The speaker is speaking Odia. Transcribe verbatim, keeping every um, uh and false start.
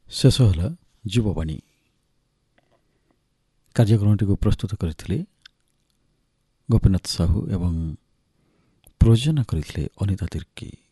ଶେଷ ହେଲା ଯୁବବାଣୀ। କାର୍ଯ୍ୟକ୍ରମଟିକୁ ପ୍ରସ୍ତୁତ କରିଥିଲେ ଗୋପୀନାଥ ସାହୁ ଏବଂ ପ୍ରଯୋଜନା କରିଥିଲେ ଅନିତା ତିର୍କି।